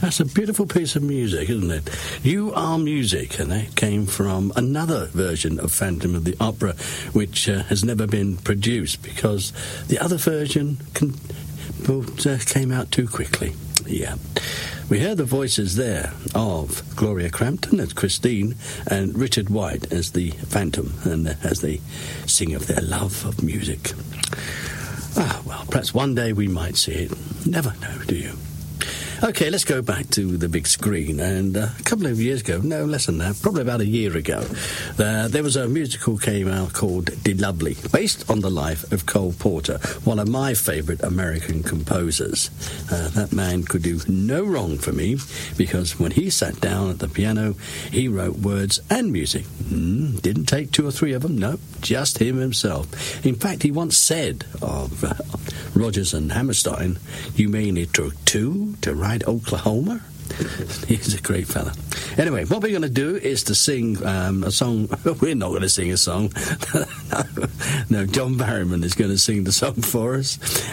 That's a beautiful piece of music, isn't it? You Are Music, and that came from another version of Phantom of the Opera, which has never been produced because the other version came out too quickly. Yeah. We heard the voices there of Gloria Crampton as Christine and Richard White as the Phantom, and as they sing of their love of music. Well, perhaps one day we might see it. Never know, do you? Okay, let's go back to the big screen. And a couple of years ago, no less than that, probably about a year ago, there was a musical came out called De Lovely, based on the life of Cole Porter, one of my favourite American composers. That man could do no wrong for me, because when he sat down at the piano, he wrote words and music. Didn't take two or three of them, no, just him himself. In fact, he once said of Rodgers and Hammerstein, "You mean it took two to write Oklahoma?" He's a great fella. Anyway, what we're going to do is to sing a song. We're not going to sing a song. No, John Barrowman is going to sing the song for us.